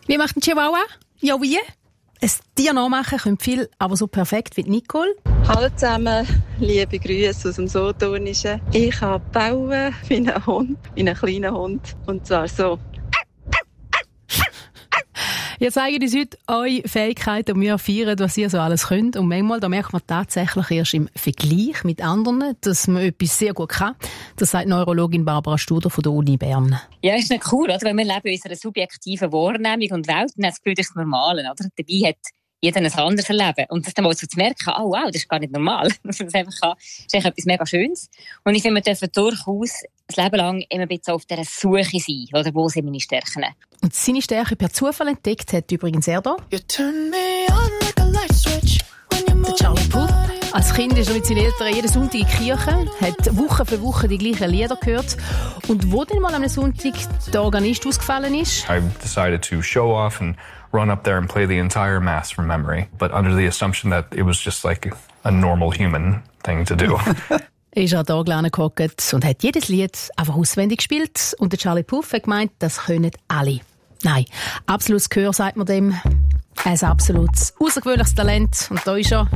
Wie macht ein Chihuahua? Ja, wie? Ein Tier nachmachen können viele, aber so perfekt wie Nicole. Hallo zusammen, liebe Grüße aus dem Solothurnischen. Ich kann bauen wie ein Hund, wie ein kleiner Hund. Und zwar so. Ihr zeigt uns heute eure Fähigkeiten und wir feiern, was ihr so alles könnt. Und manchmal da merkt man tatsächlich erst im Vergleich mit anderen, dass man etwas sehr gut kann. Das sagt Neurologin Barbara Studer von der Uni Bern. Ja, ist nicht cool, oder? Weil wir leben in unserer subjektiven Wahrnehmung und Welt und das Gefühl, das ist das Normale, oder? Dabei hat jeder ein anderes Erleben. Und das dann mal so zu merken, oh wow, das ist gar nicht normal. Das ist einfach etwas mega Schönes. Und ich finde, wir dürfen durchaus das Leben lang immer ein bisschen auf dieser Suche sein, oder? Wo sind meine Stärken? Und seine Stärke per Zufall entdeckt hat übrigens er da. Der Charlie Puth. Als Kind ist er mit seinen Eltern jeden Sonntag in die Kirche, hat Woche für Woche die gleichen Lieder gehört. Und wo dann mal am Sonntag der Organist ausgefallen ist, I decided to show off and run up there and play the entire mass from memory, but under the assumption that it was just like a normal human thing to do. ist er da gehockt und hat jedes Lied einfach auswendig gespielt. Und der Charlie Puth hat gemeint, das können alle. Nein, absolutes Gehör sagt man dem. Ein absolutes außergewöhnliches Talent. Und da ist er.